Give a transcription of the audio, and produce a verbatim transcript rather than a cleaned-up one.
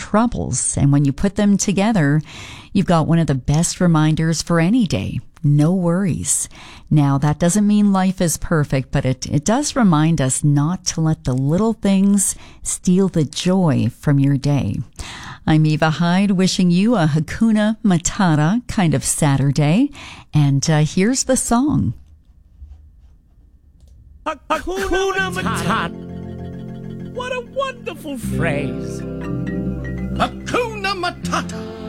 troubles. And when you put them together, you've got one of the best reminders for any day. No worries. Now, that doesn't mean life is perfect, but it, it does remind us not to let the little things steal the joy from your day. I'm Eva Hyde, wishing you a Hakuna Matata kind of Saturday. And uh, here's the song. Hakuna Matata. What a wonderful phrase. Hakuna Matata.